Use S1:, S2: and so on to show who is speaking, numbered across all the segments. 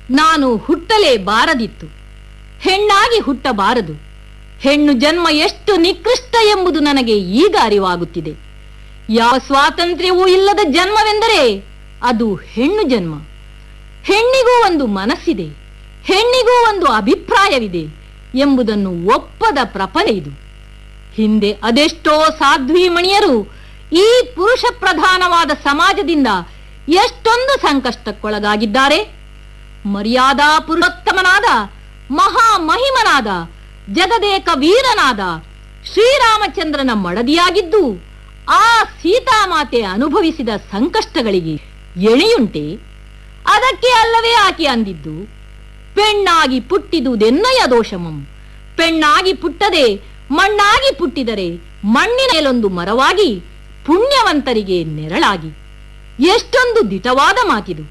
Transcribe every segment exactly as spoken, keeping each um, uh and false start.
S1: ನಾನು ಹುಟ್ಟಲೇ ಬಾರದಿತ್ತು. ಹೆಣ್ಣಾಗಿ ಹುಟ್ಟಬಾರದು. ಹೆಣ್ಣು ಜನ್ಮ ಎಷ್ಟು ನಿಕೃಷ್ಟ ಎಂಬುದು ನನಗೆ ಈಗ ಅರಿವಾಗುತ್ತಿದೆ. ಯಾವ ಸ್ವಾತಂತ್ರ್ಯವೂ ಇಲ್ಲದ ಜನ್ಮವೆಂದರೆ ಅದು ಹೆಣ್ಣು ಜನ್ಮ. ಹೆಣ್ಣಿಗೂ ಒಂದು ಮನಸ್ಸಿದೆ, ಹೆಣ್ಣಿಗೂ ಒಂದು ಅಭಿಪ್ರಾಯವಿದೆ ಎಂಬುದನ್ನು ಒಪ್ಪದ ಪ್ರಪಂಚ ಇದು. ಹಿಂದೆ ಅದೆಷ್ಟೋ ಸಾಧ್ವಿ ಮಣಿಯರು ಈ ಪುರುಷ ಪ್ರಧಾನವಾದ ಸಮಾಜದಿಂದ ಎಷ್ಟೊಂದು ಸಂಕಷ್ಟಕ್ಕೊಳಗಾಗಿದ್ದಾರೆ. ಮರ್ಯಾದಾ ಪುರುಷೋತ್ತಮನಾದ ಮಹಾಮಹಿಮನಾದ ಜಗದೇಕ ವೀರನಾದ ಶ್ರೀರಾಮಚಂದ್ರನ ಮಡದಿಯಾಗಿದ್ದು ಆ ಸೀತಾಮಾತೆ ಅನುಭವಿಸಿದ ಸಂಕಷ್ಟಗಳಿಗೆ ಎಣೆಯುಂಟೆ? ಅದಕ್ಕೆ ಅಲ್ಲವೇ ಆಕೆ ಅಂದಿದ್ದು, ಪೆಣ್ಣಾಗಿ ಪುಟ್ಟಿದುದೆನ್ನಯ ದೋಷಮಂ, ಪೆಣ್ಣಾಗಿ ಪುಟ್ಟದೆ ಮಣ್ಣಾಗಿ ಪುಟ್ಟಿದರೆ ಮಣ್ಣಿನ ಮೇಲೊಂದು ಮರವಾಗಿ ಪುಣ್ಯವಂತರಿಗೆ ನೆರಳಾಗಿ. ಎಷ್ಟೊಂದು ದಿಟವಾದ ಮಾತಿದು.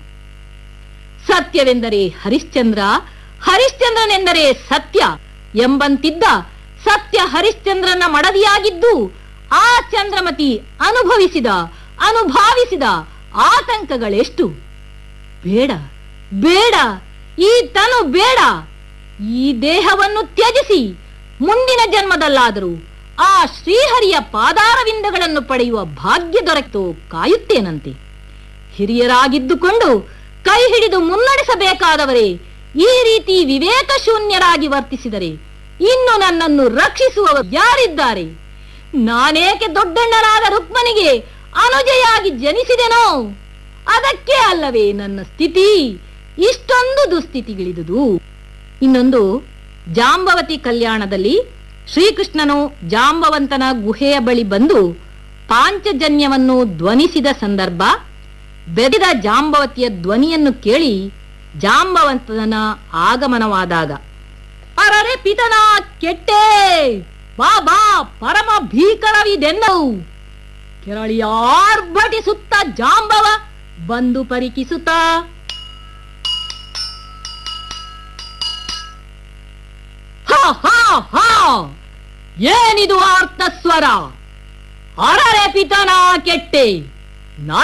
S1: ಸತ್ಯವೆಂದರೆ ಹರಿಶ್ಚಂದ್ರ, ಹರಿಶ್ಚಂದ್ರನೆಂದರೆ ಸತ್ಯ ಎಂಬಂತಿದ್ದ ಸತ್ಯ ಹರಿಶ್ಚಂದ್ರನ ಮಡದಿಯಾಗಿದ್ದು ಆ ಚಂದ್ರಮತಿ ಅನುಭವಿಸಿದ ಅನುಭಾವಿಸಿದ ಆತಂಕಗಳೆಷ್ಟು? ಬೇಡ ಬೇಡ, ಈ ತನು ಬೇಡ. ಈ ದೇಹವನ್ನು ತ್ಯಜಿಸಿ ಮುಂದಿನ ಜನ್ಮದಲ್ಲಾದರೂ ಆ ಶ್ರೀಹರಿಯ ಪಾದಾರವಿಂದಗಳನ್ನು ಪಡೆಯುವ ಭಾಗ್ಯ ದೊರೆತೋ ಕಾಯುತ್ತೇನಂತೆ. ಹಿರಿಯರಾಗಿದ್ದುಕೊಂಡು ಕೈ ಹಿಡಿದು ಮುನ್ನಡೆಸಬೇಕಾದವರೇ ಈ ರೀತಿ ವಿವೇಕ ಶೂನ್ಯರಾಗಿ ವರ್ತಿಸಿದರೆ ಇನ್ನು ನನ್ನನ್ನು ರಕ್ಷಿಸುವವರು ಯಾರಿದ್ದಾರೆ? ನಾನೇಕೆ ದೊಡ್ಡಣ್ಣನಾದ ರುಕ್ಮನಿಗೆ ಅನುಜೆಯಾಗಿ ಜನಿಸಿದೆನೋ? ಅದಕ್ಕೆ ಅಲ್ಲವೇ ನನ್ನ ಸ್ಥಿತಿ ಇಷ್ಟೊಂದು ದುಸ್ಥಿತಿಗಿಳಿದುದು. ಇನ್ನೊಂದು, ಜಾಂಬವತಿ ಕಲ್ಯಾಣದಲ್ಲಿ ಶ್ರೀಕೃಷ್ಣನು ಜಾಂಬವಂತನ ಗುಹೆಯ ಬಳಿ ಬಂದು ಪಾಂಚಜನ್ಯವನ್ನು ಧ್ವನಿಸಿದ ಸಂದರ್ಭ. ಬೆದಿದ ಜಾಂಬವತಿಯ ಧ್ವನಿಯನ್ನು ಕೇಳಿ ಜಾಂಬವಂತನ ಆಗಮನವಾದಾಗ, ಅರರೆ ಪಿತನ ಕೆಟ್ಟೆ, ಬಾ ಬಾ ಪರಮ ಭೀಕರವಿದೆನ್ನವು. ಕೆರಳಿಯಾರ್ಭಟಿಸುತ್ತ ಜಾಂಬವ ಬಂದು ಪರಿಕಿಸುತ್ತ, ಹ ಹ ಹ ಏನಿದು ಆರ್ತಸ್ವರ? ಅರರೆ ಪಿತನ ಕೆಟ್ಟೆ,